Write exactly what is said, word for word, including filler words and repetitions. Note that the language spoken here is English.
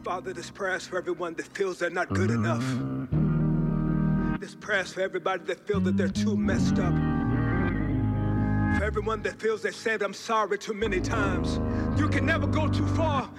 Father, this prayer is for everyone that feels they're not good enough. This prayer is for everybody that feels that they're too messed up. For everyone that feels they said I'm sorry too many times. You can never go too far